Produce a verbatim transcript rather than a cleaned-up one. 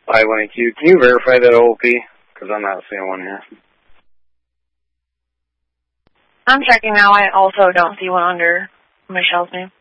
five one eight Q. Can you verify that O O P? Because I'm not seeing one here. I'm checking now. I also don't see one under Michelle's name.